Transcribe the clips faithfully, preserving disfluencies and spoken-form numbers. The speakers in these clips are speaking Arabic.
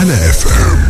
على اف ام.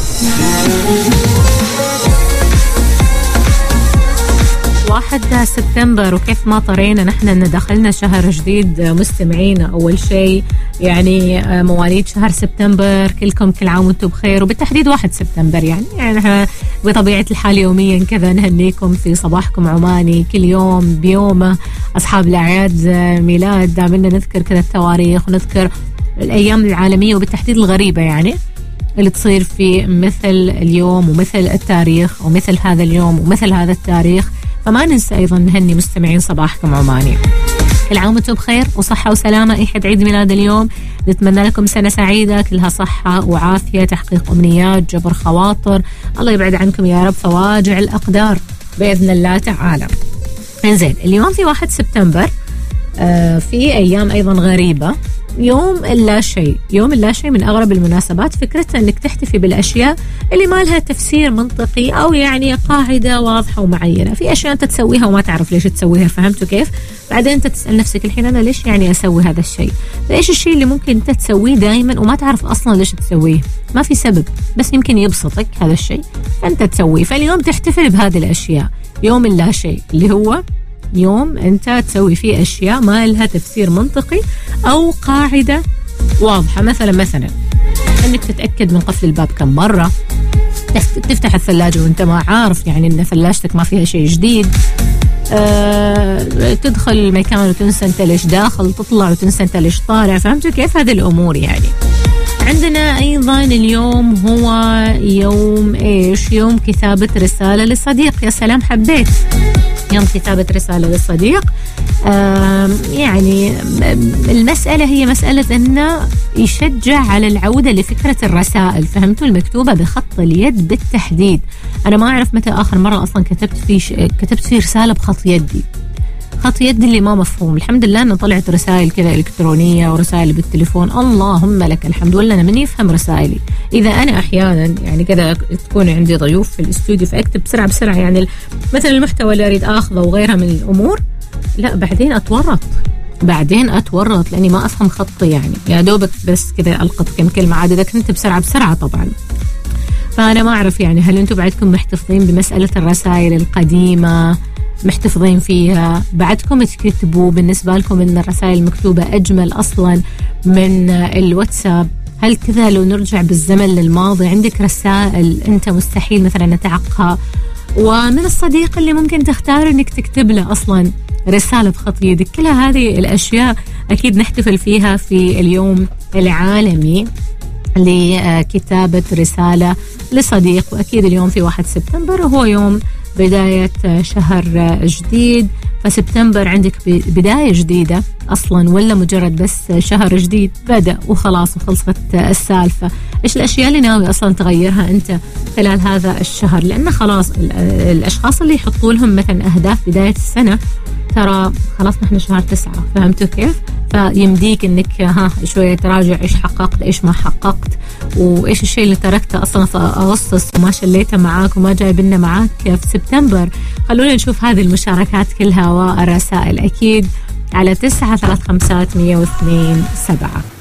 واحد سبتمبر وكيف ما طرينا نحن ان دخلنا شهر جديد مستمعين. اول شيء يعني مواليد شهر سبتمبر كلكم كل عام وانتم بخير، وبالتحديد واحد سبتمبر يعني يعني احنا بطبيعة الحال يوميا كذا نهنيكم في صباحكم عماني كل يوم بيومه. اصحاب الاعياد ميلاد دائما نذكر كذا التواريخ ونذكر الايام العالمية وبالتحديد الغريبة يعني اللي تصير في مثل اليوم ومثل التاريخ ومثل هذا اليوم ومثل هذا التاريخ. فما ننسى أيضا نهني مستمعين صباحكم عماني. كل عام وانتم بخير وصحة وسلامة. أي حد عيد ميلاد اليوم نتمنى لكم سنة سعيدة كلها صحة وعافية، تحقيق أمنيات، جبر خواطر، الله يبعد عنكم يا رب فواجع الأقدار بإذن الله تعالى. انزين اليوم في واحد سبتمبر آه في أيام أيضا غريبة. يوم اللا شيء، يوم اللا شيء من أغرب المناسبات، فكرتها أنك تحتفي بالأشياء اللي ما لها تفسير منطقي أو يعني قاعدة واضحة ومعينة. في أشياء أنت تسويها وما تعرف ليش تسويها، فهمتوا كيف؟ بعدين أنت تسأل نفسك الحين أنا ليش يعني أسوي هذا الشيء؟ فإيش الشيء اللي ممكن أنت تسويه دائما وما تعرف أصلا ليش تسويه؟ ما في سبب، بس يمكن يبسطك هذا الشيء فأنت تسويه. فاليوم تحتفل بهذه الأشياء، يوم اللا شيء اللي هو يوم أنت تسوي فيه أشياء ما لها تفسير منطقي أو قاعدة واضحة. مثلا مثلا أنك تتأكد من قفل الباب كم مرة، تفتح الثلاجة وأنت ما عارف يعني أن ثلاجتك ما فيها شيء جديد، أه، تدخل المكان وتنسى أنت ليش داخل، تطلع وتنسى أنت ليش طالع. فهمتوا كيف؟ هذه الأمور يعني. عندنا أيضا اليوم هو يوم إيش؟ يوم كتابة رسالة للصديق. يا سلام، حبيت يوم كتابة رسالة للصديق. يعني المسألة هي مسألة أنه يشجع على العودة لفكرة الرسائل، فهمتوا، المكتوبة بخط اليد بالتحديد. أنا ما أعرف متى آخر مرة أصلا كتبت فيه كتبت فيه رسالة بخط يدي. خط يدي اللي ما مفهوم. الحمد لله أنه طلعت رسائل كذا إلكترونية ورسائل بالتليفون، اللهم لك الحمد. ولا أنا من يفهم رسائلي؟ إذا أنا أحيانا يعني كذا تكون عندي ضيوف في الاستوديو فأكتب بسرعة بسرعة يعني مثل المحتوى اللي أريد أخذه وغيرها من الأمور، لا بعدين أتورط بعدين أتورط لأني ما أفهم خطي يعني، يا دوبك بس كذا ألقط كم كلمة عادة إذا كنت بسرعة بسرعة طبعا. فأنا ما أعرف يعني هل أنتم بعدكم محتفظين بمسألة الرسائل القديمة، محتفظين فيها؟ بعدكم تكتبوا بالنسبة لكم إن الرسائل المكتوبة أجمل أصلا من الواتساب؟ هل كذا لو نرجع بالزمن للماضي عندك رسائل أنت مستحيل مثلا تعقها، ومن الصديق اللي ممكن تختار إنك تكتب له أصلا رسالة بخط يدك؟ كل هذه الأشياء أكيد نحتفل فيها في اليوم العالمي لكتابة رسالة لصديق. وأكيد اليوم في واحد سبتمبر وهو يوم بداية شهر جديد. فسبتمبر عندك بداية جديدة أصلا ولا مجرد بس شهر جديد بدأ وخلاص وخلصت السالفة؟ إيش الأشياء اللي ناوي أصلا تغيرها أنت خلال هذا الشهر؟ لأن خلاص الأشخاص اللي يحطوا لهم مثلا أهداف بداية السنة ترى خلاص نحن شهر تسعة، فهمتوا كيف؟ فيمديك انك ها شوية تراجع ايش حققت ايش ما حققت وايش الشيء اللي تركته اصلا في اغسطس وما شليته معاك وما جايب لنا معاك في سبتمبر. خلونا نشوف هذه المشاركات كلها والرسائل اكيد على تسعة ثلاث خمسات مية واثنين سبعة.